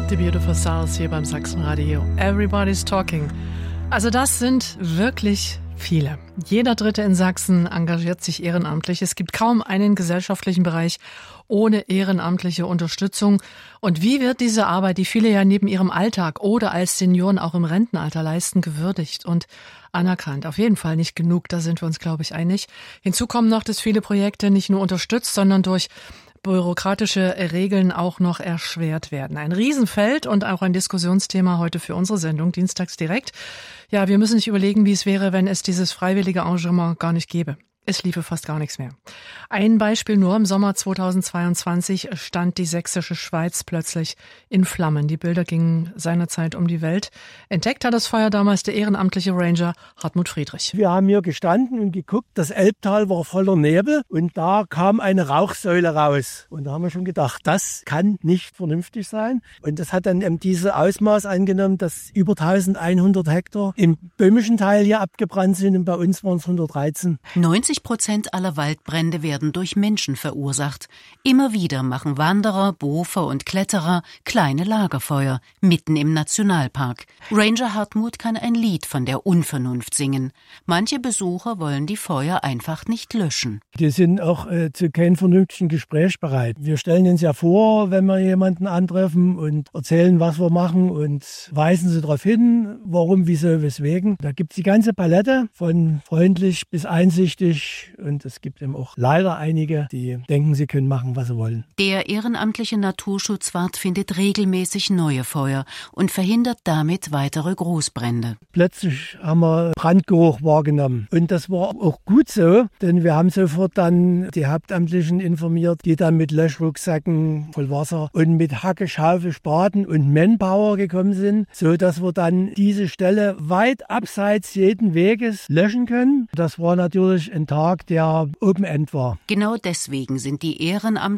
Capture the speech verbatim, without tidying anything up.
The Beautiful Souls hier beim Sachsenradio. Everybody's talking. Also das sind wirklich viele. Jeder Dritte in Sachsen engagiert sich ehrenamtlich. Es gibt kaum einen gesellschaftlichen Bereich ohne ehrenamtliche Unterstützung. Und wie wird diese Arbeit, die viele ja neben ihrem Alltag oder als Senioren auch im Rentenalter leisten, gewürdigt und anerkannt? Auf jeden Fall nicht genug, da sind wir uns, glaube ich, einig. Hinzu kommen noch, dass viele Projekte nicht nur unterstützt, sondern durch bürokratische Regeln auch noch erschwert werden. Ein Riesenfeld und auch ein Diskussionsthema heute für unsere Sendung, dienstags direkt. Ja, wir müssen sich überlegen, wie es wäre, wenn es dieses freiwillige Engagement gar nicht gäbe. Es liefe fast gar nichts mehr. Ein Beispiel nur: Im Sommer zweitausendzweiundzwanzig stand die sächsische Schweiz plötzlich in Flammen. Die Bilder gingen seinerzeit um die Welt. Entdeckt hat das Feuer damals der ehrenamtliche Ranger Hartmut Friedrich. Wir haben hier gestanden und geguckt, das Elbtal war voller Nebel und da kam eine Rauchsäule raus. Und da haben wir schon gedacht, das kann nicht vernünftig sein. Und das hat dann eben diese Ausmaß angenommen, dass über eintausendeinhundert Hektar im böhmischen Teil hier abgebrannt sind und bei uns waren es hundertdreizehn. neunzig Prozent aller Waldbrände werden durch Menschen verursacht. Immer wieder machen Wanderer, Bofer und Kletterer kleine Lagerfeuer mitten im Nationalpark. Ranger Hartmut kann ein Lied von der Unvernunft singen. Manche Besucher wollen die Feuer einfach nicht löschen. Die sind auch äh, zu keinem vernünftigen Gespräch bereit. Wir stellen uns ja vor, wenn wir jemanden antreffen und erzählen, was wir machen und weisen sie darauf hin, warum, wieso, weswegen. Da gibt es die ganze Palette von freundlich bis einsichtig. Und es gibt eben auch leider einige, die denken, sie können machen, was sie wollen. Der ehrenamtliche Naturschutzwart findet regelmäßig neue Feuer und verhindert damit weitere Großbrände. Plötzlich haben wir Brandgeruch wahrgenommen. Und das war auch gut so, denn wir haben sofort dann die Hauptamtlichen informiert, die dann mit Löschrucksäcken voll Wasser und mit Hacke, Schaufel, Spaten und Manpower gekommen sind, so dass wir dann diese Stelle weit abseits jeden Weges löschen können. Das war natürlich ein Tag, der Open End war. Genau deswegen sind die ehrenamtlichen